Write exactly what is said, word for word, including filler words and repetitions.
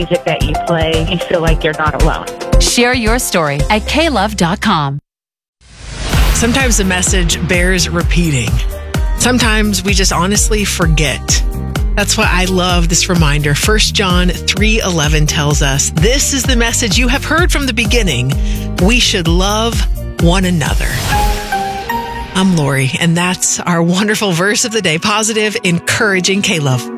music that you play, you feel like you're not alone. Share your story at k love dot com. Sometimes the message bears repeating. Sometimes we just honestly forget. That's why I love this reminder. First John three eleven tells us, this is the message you have heard from the beginning. We should love one another. I'm Lori, and that's our wonderful verse of the day. Positive, encouraging K-Love.